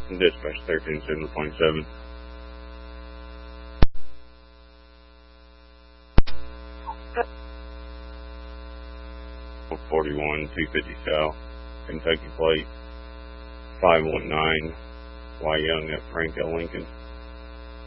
Dispatch 137.7. 41 250 South, Kentucky plate 519, Y Young at Frank L. Lincoln.